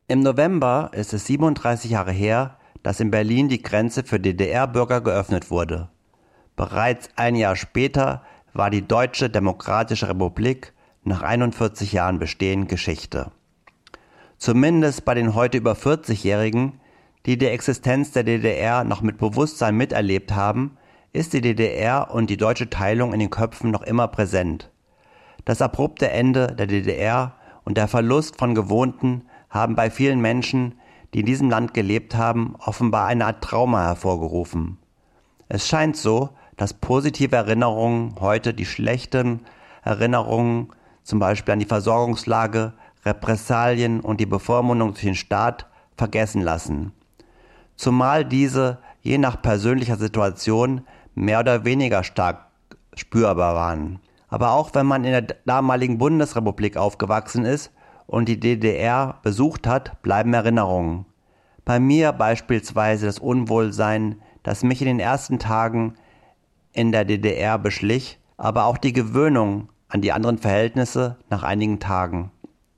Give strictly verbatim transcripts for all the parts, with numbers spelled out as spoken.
Im November ist es siebenunddreißig Jahre her, dass in Berlin die Grenze für D D R-Bürger geöffnet wurde. Bereits ein Jahr später war die Deutsche Demokratische Republik nach einundvierzig Jahren Bestehen Geschichte. Zumindest bei den heute über vierzigjährigen, die die Existenz der D D R noch mit Bewusstsein miterlebt haben, ist die D D R und die deutsche Teilung in den Köpfen noch immer präsent. Das abrupte Ende der D D R und der Verlust von Gewohnten haben bei vielen Menschen, die in diesem Land gelebt haben, offenbar eine Art Trauma hervorgerufen. Es scheint so, dass positive Erinnerungen heute die schlechten Erinnerungen, zum Beispiel an die Versorgungslage, Repressalien und die Bevormundung durch den Staat, vergessen lassen. Zumal diese je nach persönlicher Situation mehr oder weniger stark spürbar waren. Aber auch wenn man in der damaligen Bundesrepublik aufgewachsen ist und die D D R besucht hat, bleiben Erinnerungen. Bei mir beispielsweise das Unwohlsein, das mich in den ersten Tagen in der D D R beschlich, aber auch die Gewöhnung an die anderen Verhältnisse nach einigen Tagen.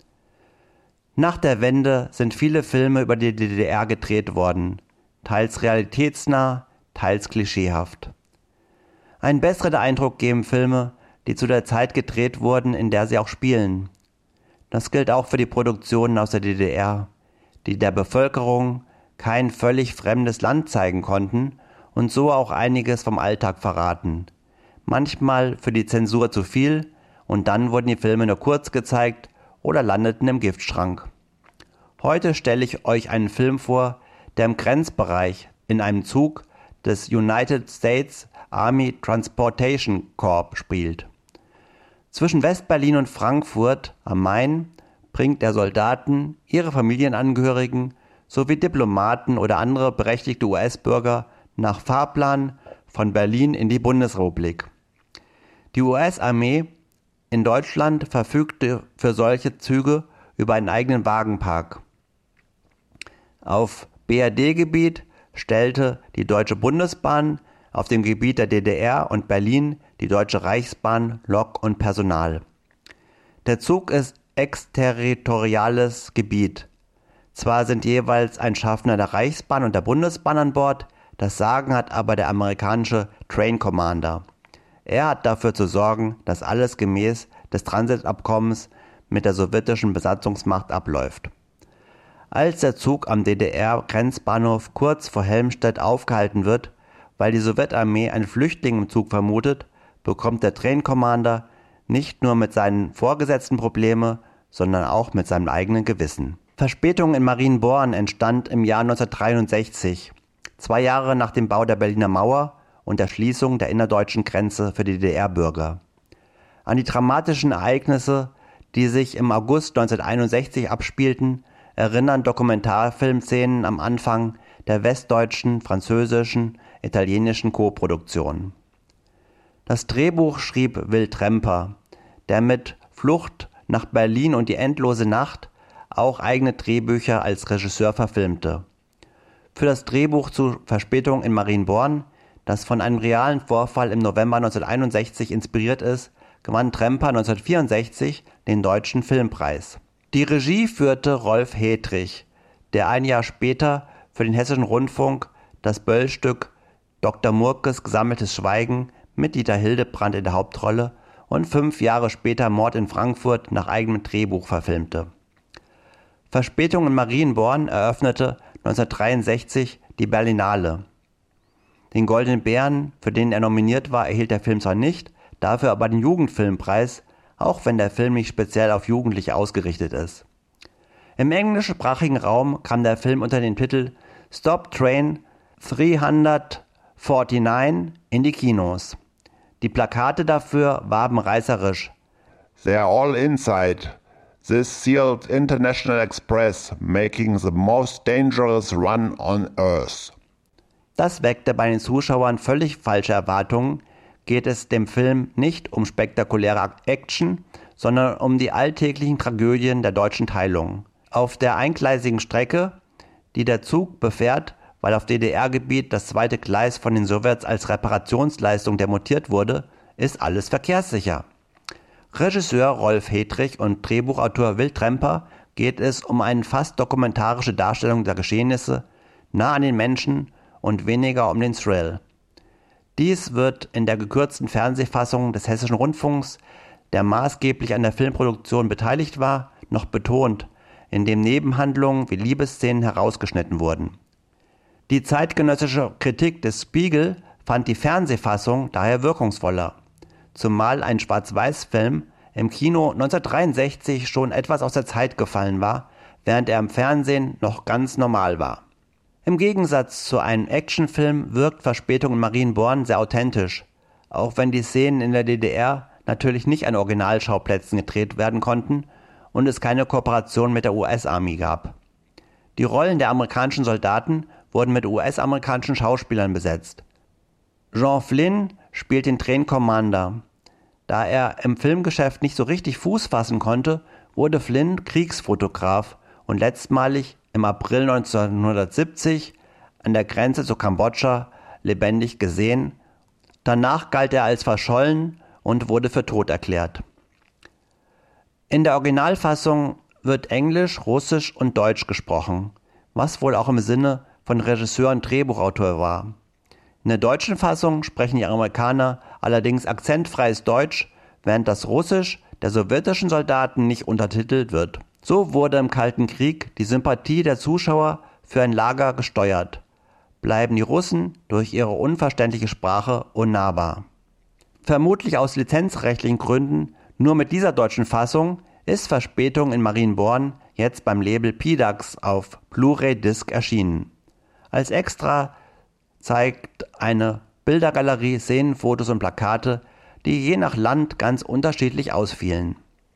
Nach der Wende sind viele Filme über die D D R gedreht worden, teils realitätsnah, teils klischeehaft. Einen besseren Eindruck geben Filme, die zu der Zeit gedreht wurden, in der sie auch spielen. Das gilt auch für die Produktionen aus der D D R, die der Bevölkerung kein völlig fremdes Land zeigen konnten und so auch einiges vom Alltag verraten. Manchmal für die Zensur zu viel und dann wurden die Filme nur kurz gezeigt oder landeten im Giftschrank. Heute stelle ich euch einen Film vor, der im Grenzbereich in einem Zug des United States Army Transportation Corps spielt. Zwischen West-Berlin und Frankfurt am Main bringt er Soldaten, ihre Familienangehörigen sowie Diplomaten oder andere berechtigte U S-Bürger nach Fahrplan von Berlin in die Bundesrepublik. Die U S-Armee in Deutschland verfügte für solche Züge über einen eigenen Wagenpark. Auf B R D-Gebiet stellte die Deutsche Bundesbahn, auf dem Gebiet der D D R und Berlin die Deutsche Reichsbahn Lok und Personal. Der Zug ist exterritoriales Gebiet. Zwar sind jeweils ein Schaffner der Reichsbahn und der Bundesbahn an Bord, das Sagen hat aber der amerikanische Train Commander. Er hat dafür zu sorgen, dass alles gemäß des Transitabkommens mit der sowjetischen Besatzungsmacht abläuft. Als der Zug am D D R-Grenzbahnhof kurz vor Helmstedt aufgehalten wird, weil die Sowjetarmee einen Flüchtling im Zug vermutet, bekommt der Train Commander nicht nur mit seinen Vorgesetzten Probleme, sondern auch mit seinem eigenen Gewissen. Verspätung in Marienborn entstand im Jahr neunzehnhundertdreiundsechzig, zwei Jahre nach dem Bau der Berliner Mauer und der Schließung der innerdeutschen Grenze für die D D R-Bürger. An die dramatischen Ereignisse, die sich im August neunzehnhunderteinundsechzig abspielten, erinnern Dokumentarfilmszenen am Anfang der westdeutschen, französischen, italienischen Co-Produktion. Das Drehbuch schrieb Will Tremper, der mit Flucht nach Berlin und die endlose Nacht auch eigene Drehbücher als Regisseur verfilmte. Für das Drehbuch zu Verspätung in Marienborn, das von einem realen Vorfall im November neunzehnhunderteinundsechzig inspiriert ist, gewann Tremper neunzehnhundertvierundsechzig den Deutschen Filmpreis. Die Regie führte Rolf Hedrich, der ein Jahr später für den Hessischen Rundfunk das Böll-Stück Doktor Murkes Gesammeltes Schweigen mit Dieter Hildebrandt in der Hauptrolle und fünf Jahre später Mord in Frankfurt nach eigenem Drehbuch verfilmte. Verspätung in Marienborn eröffnete neunzehnhundertdreiundsechzig die Berlinale. Den Goldenen Bären, für den er nominiert war, erhielt der Film zwar nicht, dafür aber den Jugendfilmpreis, auch wenn der Film nicht speziell auf Jugendliche ausgerichtet ist. Im englischsprachigen Raum kam der Film unter dem Titel Stop Train dreihundertneunundvierzig in die Kinos. Die Plakate dafür warben reißerisch. They're all inside. This sealed International Express making the most dangerous run on Earth. Das weckte bei den Zuschauern völlig falsche Erwartungen. Geht es dem Film nicht um spektakuläre Action, sondern um die alltäglichen Tragödien der deutschen Teilung. Auf der eingleisigen Strecke, die der Zug befährt, weil auf D D R-Gebiet das zweite Gleis von den Sowjets als Reparationsleistung demontiert wurde, ist alles verkehrssicher. Regisseur Rolf Hedrich und Drehbuchautor Will Tremper geht es um eine fast dokumentarische Darstellung der Geschehnisse, nah an den Menschen und weniger um den Thrill. Dies wird in der gekürzten Fernsehfassung des Hessischen Rundfunks, der maßgeblich an der Filmproduktion beteiligt war, noch betont, indem Nebenhandlungen wie Liebesszenen herausgeschnitten wurden. Die zeitgenössische Kritik des Spiegel fand die Fernsehfassung daher wirkungsvoller, zumal ein Schwarz-Weiß-Film im Kino neunzehnhundertdreiundsechzig schon etwas aus der Zeit gefallen war, während er im Fernsehen noch ganz normal war. Im Gegensatz zu einem Actionfilm wirkt Verspätung in Marienborn sehr authentisch, auch wenn die Szenen in der D D R natürlich nicht an Originalschauplätzen gedreht werden konnten und es keine Kooperation mit der U S-Army gab. Die Rollen der amerikanischen Soldaten wurden mit U S-amerikanischen Schauspielern besetzt. Jean Flynn spielt den Train Commander. Da er im Filmgeschäft nicht so richtig Fuß fassen konnte, wurde Flynn Kriegsfotograf und letztmalig im April neunzehnhundertsiebzig an der Grenze zu Kambodscha lebendig gesehen. Danach galt er als verschollen und wurde für tot erklärt. In der Originalfassung wird Englisch, Russisch und Deutsch gesprochen, was wohl auch im Sinne von Regisseur und Drehbuchautor war. In der deutschen Fassung sprechen die Amerikaner allerdings akzentfreies Deutsch, während das Russisch der sowjetischen Soldaten nicht untertitelt wird. So wurde im Kalten Krieg die Sympathie der Zuschauer für ein Lager gesteuert, bleiben die Russen durch ihre unverständliche Sprache unnahbar. Vermutlich aus lizenzrechtlichen Gründen nur mit dieser deutschen Fassung ist Verspätung in Marienborn jetzt beim Label P D A X auf Blu-ray-Disc erschienen. Als Extra zeigt eine Bildergalerie Szenenfotos und Plakate, die je nach Land ganz unterschiedlich ausfielen.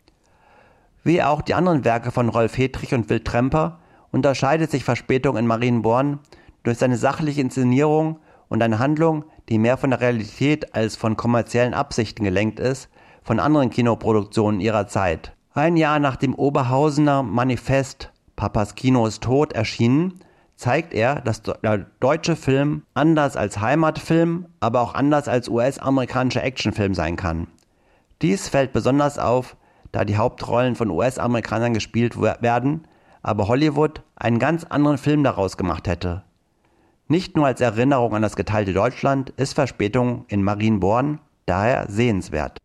Wie auch die anderen Werke von Rolf Hedrich und Will Tremper unterscheidet sich Verspätung in Marienborn durch seine sachliche Inszenierung und eine Handlung, die mehr von der Realität als von kommerziellen Absichten gelenkt ist, von anderen Kinoproduktionen ihrer Zeit. Ein Jahr nach dem Oberhausener Manifest Papas Kino ist tot erschienen, zeigt er, dass der deutsche Film anders als Heimatfilm, aber auch anders als U S-amerikanischer Actionfilm sein kann. Dies fällt besonders auf, da die Hauptrollen von U S-Amerikanern gespielt werden, aber Hollywood einen ganz anderen Film daraus gemacht hätte. Nicht nur als Erinnerung an das geteilte Deutschland ist Verspätung in Marienborn daher sehenswert.